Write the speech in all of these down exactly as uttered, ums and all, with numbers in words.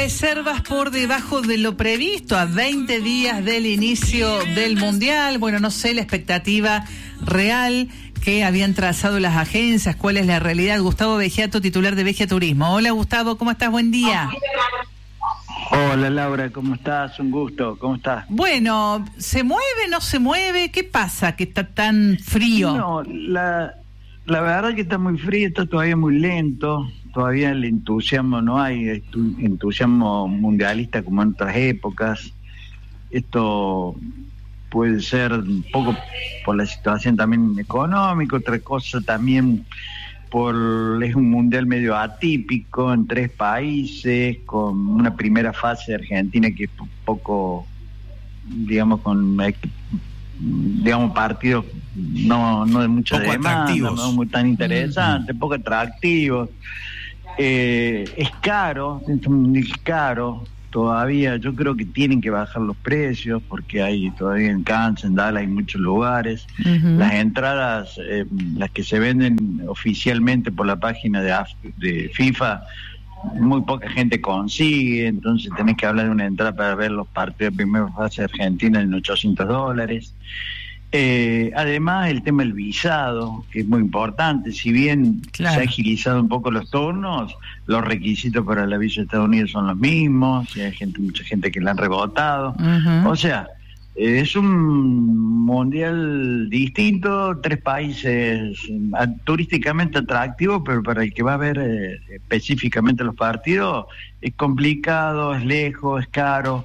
reservas por debajo de lo previsto a veinte días del inicio del Mundial. Bueno, no sé la expectativa real que habían trazado las agencias, cuál es la realidad. Gustavo Vegiato, titular de Vegia Turismo. Hola, Gustavo, ¿cómo estás? Buen día. Hola, Laura, ¿cómo estás? Un gusto, ¿cómo estás? Bueno, ¿se mueve, no se mueve? ¿Qué pasa que está tan frío? No, la, la verdad que está muy frío, está todavía muy lento. Todavía el entusiasmo no hay, entusiasmo mundialista como en otras épocas. Esto puede ser un poco por la situación también económica, otra cosa también por es un mundial medio atípico en tres países, con una primera fase de Argentina que es un poco, digamos, con digamos partidos no no de mucha poco demanda, atractivos. no muy tan interesantes, mm-hmm. poco atractivos. Eh, es caro, es muy caro todavía. Yo creo que tienen que bajar los precios porque hay todavía en Kansas, en Dallas hay muchos lugares. Uh-huh. Las entradas, eh, las que se venden oficialmente por la página de, de FIFA, muy poca gente consigue, entonces tenés que hablar de una entrada para ver los partidos de primera fase de Argentina en ochocientos dólares. Eh, además el tema del visado, que es muy importante, si bien claro. se ha agilizado un poco los turnos, los requisitos para la visa de Estados Unidos son los mismos, y hay gente, mucha gente que la han rebotado. Uh-huh. O sea, eh, es un mundial distinto, tres países a, turísticamente atractivos, pero para el que va a ver eh, específicamente los partidos es complicado, es lejos, es caro.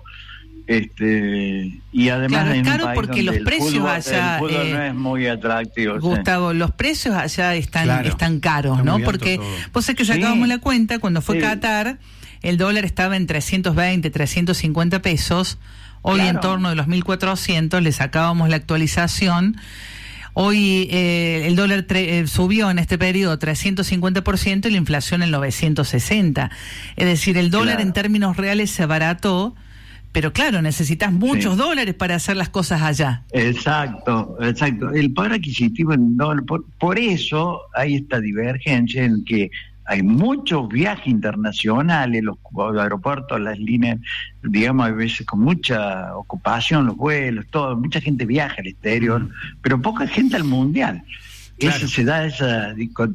Este y además claro, es en caro un país porque los precios fútbol, allá el fútbol eh, no es muy atractivo. Gustavo, sí. los precios allá están claro, están caros, ¿no? Porque vos sabés que sacábamos sí. la cuenta cuando fue sí. Qatar, el dólar estaba en trescientos veinte, trescientos cincuenta pesos, hoy claro. en torno de los mil cuatrocientos, le sacábamos la actualización. Hoy eh, el dólar tre- eh, subió en este periodo trescientos cincuenta por ciento y la inflación en novecientos sesenta. Es decir, el dólar claro. en términos reales se abarató. Pero claro, necesitas muchos sí. dólares para hacer las cosas allá. Exacto, exacto. El poder adquisitivo en dólares, por, por eso hay esta divergencia en que hay muchos viajes internacionales, los, los aeropuertos, las líneas, digamos, a veces con mucha ocupación, los vuelos, todo, mucha gente viaja al exterior, mm. pero poca gente al mundial. Claro. Eso se da esa,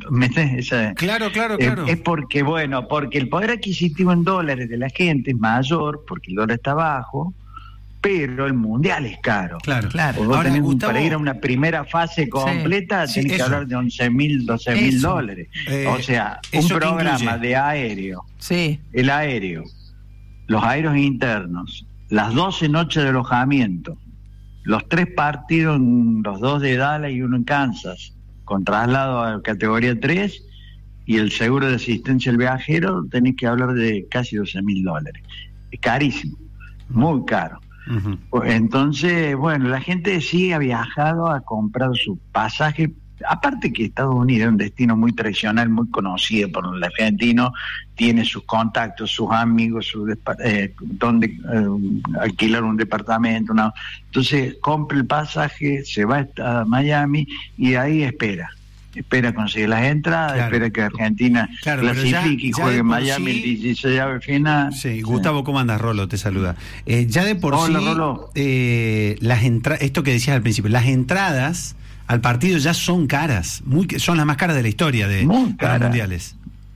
esa claro, claro, claro. Eh, es porque, bueno, porque el poder adquisitivo en dólares de la gente es mayor, porque el dólar está bajo, pero el mundial es caro. Claro, claro. Vos Ahora, tenés, Gustavo, para ir a una primera fase completa, sí, tenés sí, que hablar de once mil, doce mil dólares. Eh, o sea, un programa de aéreo, sí. el aéreo, los aéreos internos, las doce noches de alojamiento, los tres partidos, los dos de Dallas y uno en Kansas, con traslado a categoría tres y el seguro de asistencia al viajero, tenés que hablar de casi doce mil dólares. Es carísimo, muy caro. Uh-huh. Entonces, bueno, la gente sí ha viajado, ha comprado su pasaje. Aparte que Estados Unidos es un destino muy tradicional, muy conocido por el argentino, tiene sus contactos, sus amigos, su eh, donde eh, alquilar un departamento, una, entonces compra el pasaje, se va a Miami y ahí espera. Espera conseguir las entradas, claro. espera que Argentina claro, clasifique y juegue en Miami el dieciséis llave final. Sí, sí. Gustavo, ¿cómo andas? Rolo te saluda. Eh, ya de por Hola, sí, Rolo. Eh, las entra- esto que decías al principio, las entradas al partido ya son caras, muy son las más caras de la historia de, de los mundiales.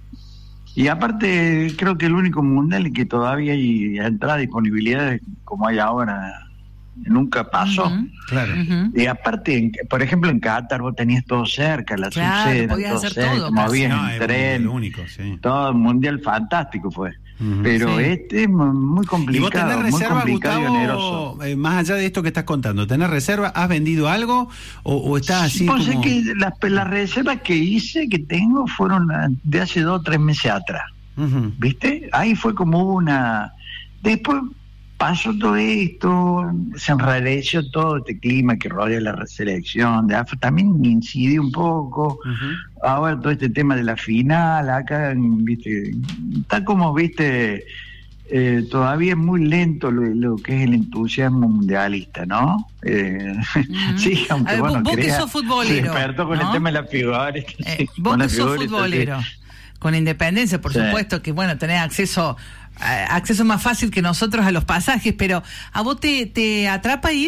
Y aparte, creo que el único mundial en que todavía hay entrada disponibilidad como hay ahora nunca pasó. Uh-huh. Claro. Uh-huh. Y aparte, por ejemplo, en Qatar vos tenías todo cerca, la claro, subsede, podías todo hacer cerca, todo, movías no, en tren, único, sí. todo un mundial fantástico fue. Uh-huh. Pero sí. este es muy complicado. ¿Y vos tenés reserva, muy complicado, Gustavo, y oneroso. Eh, más allá de esto que estás contando, ¿tenés reserva? ¿Has vendido algo o, o estás así pues como...? Es que las, las reservas que hice, que tengo, fueron de hace dos o tres meses atrás. Uh-huh. ¿Viste? Ahí fue como una... Después pasó todo esto, se enrareció todo este clima que rodea la selección, de Af- también incidió un poco, uh-huh. ahora todo este tema de la final, acá, viste, está como, viste, eh, todavía es muy lento lo, lo que es el entusiasmo mundialista, ¿no? Eh, uh-huh. Sí, aunque ver, bueno, vos crea, que sos futbolero, se despertó con ¿no? el tema de la figura. Eh, vos que sos futbolero. Con Independencia, por sí. supuesto, que bueno, tenés acceso acceso más fácil que nosotros a los pasajes, pero ¿a vos te, te atrapa ir?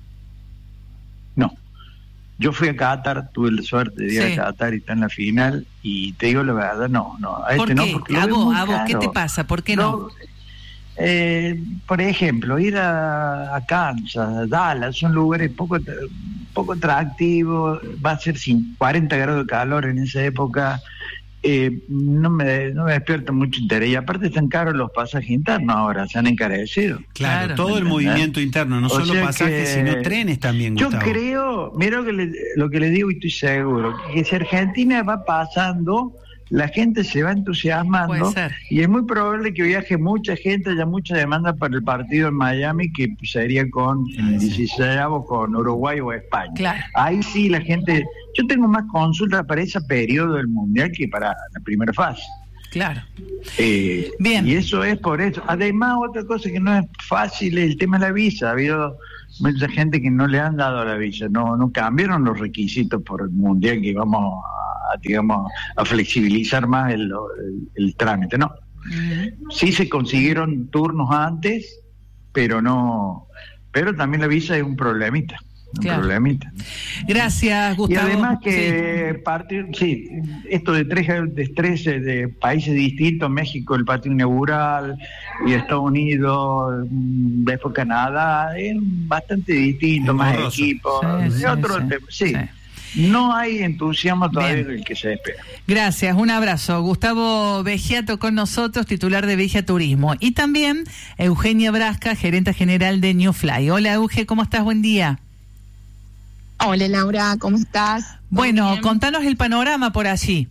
No. Yo fui a Qatar, tuve la suerte de ir sí. a Qatar y estar en la final, y te digo la verdad, no, no. A ¿Por este qué? no, porque ¿A vos, a vos caro. ¿Qué te pasa? ¿Por qué no? no? Eh, por ejemplo, ir a, a Kansas, Dallas, son lugares poco poco atractivos, va a ser cuarenta grados de calor en esa época, eh, no me no me despierta mucho interés, y aparte están caros los pasajes internos ahora, se han encarecido. Claro, claro, todo el movimiento interno, no o solo pasajes, que, sino trenes también, Gustavo. Yo creo, mira lo que, le, lo que le digo y estoy seguro, que si Argentina va pasando, la gente se va entusiasmando y es muy probable que viaje mucha gente, haya mucha demanda para el partido en Miami, que sería con el dieciséis con Uruguay o España. Claro. Ahí sí la gente, yo tengo más consultas para ese periodo del Mundial que para la primera fase. Claro. Eh, Bien. Y eso es por eso. Además, otra cosa que no es fácil es el tema de la visa. Ha habido mucha gente que no le han dado la visa, no, no cambiaron los requisitos por el Mundial, que vamos a A, digamos, a flexibilizar más el, el, el trámite, ¿no? Uh-huh. Sí se consiguieron turnos antes, pero no, pero también la visa es un problemita, un claro. problemita. Gracias, Gustavo. Y además que sí. partir, sí, esto de tres, de tres de países distintos, México el partido inaugural y Estados Unidos, después Canadá, es bastante distinto, es más borroso. Equipos, sí, sí, otro sí, tema, sí. sí. No hay entusiasmo todavía del que se espera. Gracias, un abrazo. Gustavo Vegiato con nosotros, titular de Vegia Turismo. Y también Eugenia Brasca, gerente general de New Fly. Hola, Euge, ¿cómo estás? Buen día. Hola, Laura, ¿cómo estás? Bueno, bien. Contanos el panorama por allí.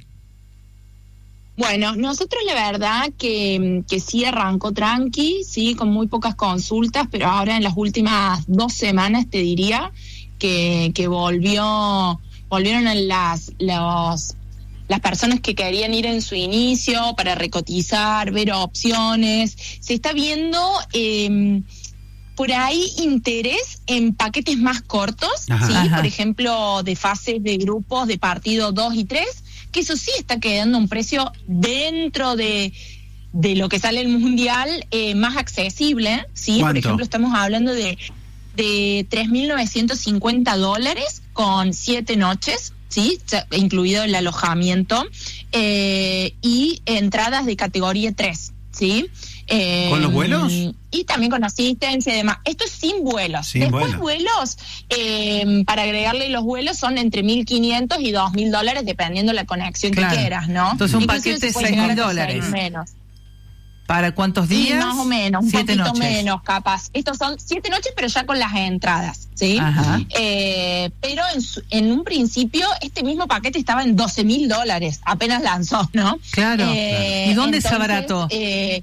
Bueno, nosotros la verdad que, que sí arrancó tranqui, sí, con muy pocas consultas, pero ahora en las últimas dos semanas te diría que, que volvió... volvieron las los, las personas que querían ir en su inicio para recotizar, ver opciones. Se está viendo eh, por ahí interés en paquetes más cortos, ajá, ¿sí? Ajá. Por ejemplo, de fases de grupos de partido dos y tres, que eso sí está quedando un precio dentro de... de lo que sale el Mundial, eh, más accesible, ¿sí? Por ejemplo, estamos hablando de... de tres mil novecientos cincuenta dólares con siete noches, ¿sí? Incluido el alojamiento, eh, y entradas de categoría tres, ¿sí? Eh, ¿Con los vuelos? Y también con asistencia y demás. Esto es sin vuelos. Sin Después vuelo. vuelos, eh, para agregarle los vuelos, son entre mil quinientos y dos mil dólares, dependiendo la conexión claro. que quieras, ¿no? Entonces un Inclusive paquete de seis mil dólares. Menos. ¿Para cuántos días? Sí, más o menos, un siete poquito noches. menos, capaz. Estos son siete noches, pero ya con las entradas, ¿sí? Ajá. Eh, pero en, su, en un principio, este mismo paquete estaba en doce mil dólares, apenas lanzó, ¿no? Claro. Eh, ¿Y dónde entonces, se abarató? Eh,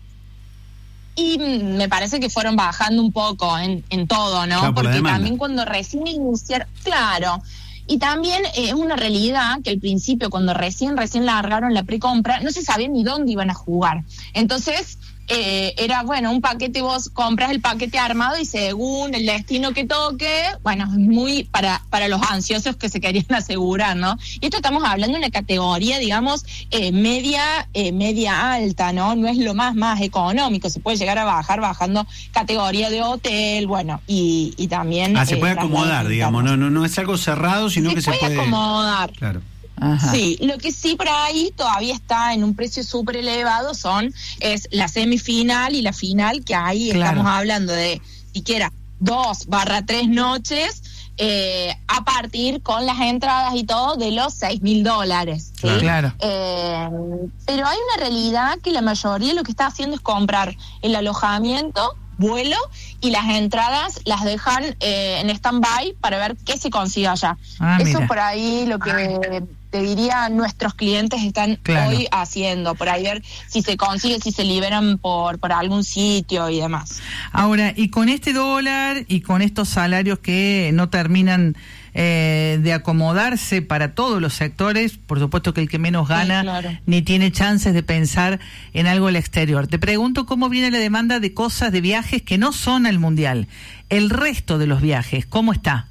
y me parece que fueron bajando un poco en, en todo, ¿no? Claro, por Porque la también cuando recién iniciaron, claro... Y también es eh, una realidad que al principio, cuando recién, recién largaron la precompra, no se sabía ni dónde iban a jugar. Entonces, eh, era, bueno, un paquete, vos compras el paquete armado y según el destino que toque, bueno, es muy para para los ansiosos que se querían asegurar, ¿no? Y esto estamos hablando de una categoría, digamos, eh, media, eh, media alta, ¿no? No es lo más, más económico, se puede llegar a bajar bajando categoría de hotel, bueno, y, y también... Ah, se eh, puede acomodar, digamos, no, no, no es algo cerrado, sino se que puede se puede... acomodar. Claro. Ajá. Sí, lo que sí por ahí todavía está en un precio súper elevado son es la semifinal y la final, que ahí claro. estamos hablando de siquiera dos barra tres noches, eh, a partir con las entradas y todo de los seis mil dólares. ¿sí? Claro. Eh, pero hay una realidad que la mayoría lo que está haciendo es comprar el alojamiento, vuelo, y las entradas las dejan eh, en stand-by para ver qué se consigue allá. Ah, Eso mira. por ahí lo que te diría nuestros clientes están claro. hoy haciendo, por ahí ver si se consigue, si se liberan por, por algún sitio y demás. Ahora, y con este dólar y con estos salarios que no terminan eh, de acomodarse para todos los sectores, por supuesto que el que menos gana sí, claro. ni tiene chances de pensar en algo al exterior. Te pregunto cómo viene la demanda de cosas, de viajes que no son al Mundial. El resto de los viajes, ¿cómo está?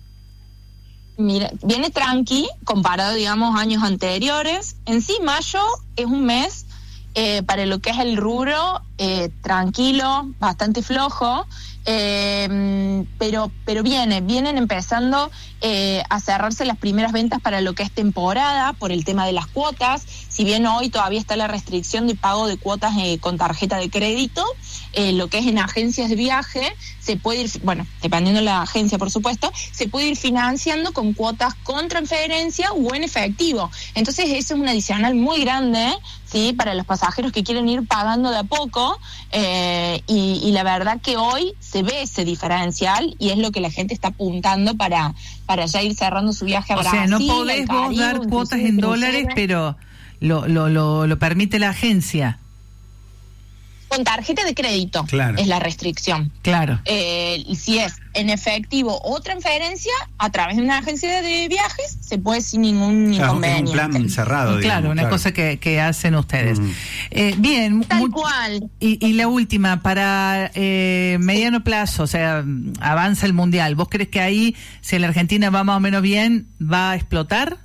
Mira, viene tranqui comparado, digamos, años anteriores. En sí, mayo es un mes eh, para lo que es el rubro, eh, tranquilo, bastante flojo. Eh, pero pero viene, vienen empezando eh, a cerrarse las primeras ventas para lo que es temporada por el tema de las cuotas. Si bien hoy todavía está la restricción de pago de cuotas eh, con tarjeta de crédito, eh, lo que es en agencias de viaje se puede ir, bueno, dependiendo de la agencia por supuesto, se puede ir financiando con cuotas con transferencia o en efectivo. Entonces eso es un adicional muy grande, ¿sí?, para los pasajeros que quieren ir pagando de a poco, eh, y, y la verdad que hoy se ve ese diferencial y es lo que la gente está apuntando para, para ya ir cerrando su viaje a o Brasil. O sea, no podés vos Caribe, dar cuotas en dólares, pero lo, lo, lo, lo permite la agencia. Con tarjeta de crédito, claro, es la restricción. Claro. Eh, si es en efectivo o transferencia a través de una agencia de viajes, se puede sin ningún claro, inconveniente. Es un plan cerrado. Claro, digamos, una claro. cosa que, que hacen ustedes. Mm. Eh, bien. Tal muy, cual. Y, y la última, para eh, mediano plazo, o sea, avanza el Mundial. ¿Vos crees que ahí, si la Argentina va más o menos bien, va a explotar?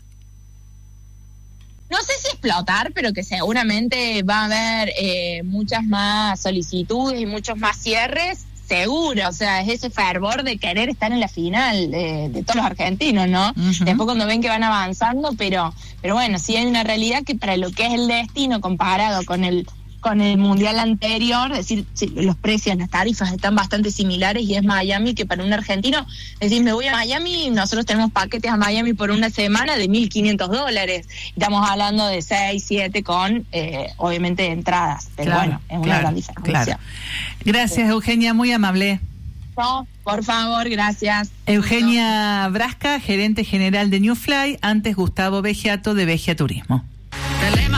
No sé si explotar, pero que seguramente va a haber eh, muchas más solicitudes y muchos más cierres, seguro. O sea, es ese fervor de querer estar en la final eh, de todos los argentinos, ¿no? Uh-huh. Después cuando ven que van avanzando, pero pero bueno, sí hay una realidad que para lo que es el destino comparado con el con el mundial anterior, es decir, sí, los precios, las tarifas están bastante similares y es Miami, que para un argentino, es decir, me voy a Miami, nosotros tenemos paquetes a Miami por una semana de mil quinientos dólares, estamos hablando de seis, siete con, eh, obviamente, entradas, pero claro, bueno, es una claro, gran diferencia. Claro. Gracias, sí. Eugenia, muy amable. No, por favor, gracias. Eugenia Brasca, gerente general de New Fly, antes Gustavo Vegiato de Vegia Turismo.